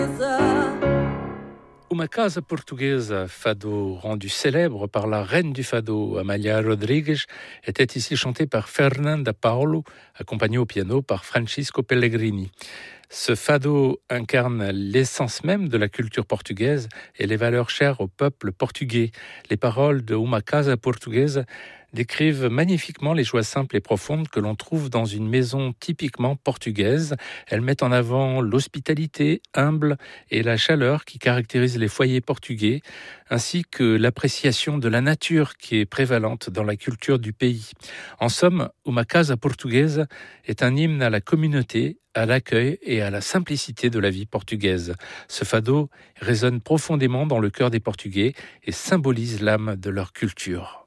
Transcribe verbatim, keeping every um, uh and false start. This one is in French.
Uma Casa Portuguesa, fado rendu célèbre par la reine du fado, Amália Rodrigues, était ici chanté par Fernanda Paulo, accompagné au piano par Francisco Pellegrini. Ce fado incarne l'essence même de la culture portugaise et les valeurs chères au peuple portugais. Les paroles de Uma Casa Portuguesa décrivent magnifiquement les joies simples et profondes que l'on trouve dans une maison typiquement portugaise. Elles mettent en avant l'hospitalité humble et la chaleur qui caractérisent les foyers portugais, ainsi que l'appréciation de la nature qui est prévalente dans la culture du pays. En somme, Uma Casa Portuguesa est un hymne à la communauté, à l'accueil et à la simplicité de la vie portugaise. Ce fado résonne profondément dans le cœur des Portugais et symbolise l'âme de leur culture.